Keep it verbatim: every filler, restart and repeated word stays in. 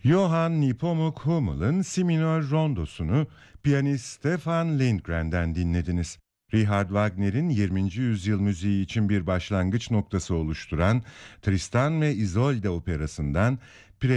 Johann Nepomuk Hummel'ın Si minör rondosunu piyanist Stefan Lindgren'den dinlediniz. Richard Wagner'in yirminci yüzyıl müziği için bir başlangıç noktası oluşturan Tristan ve Isolde operasından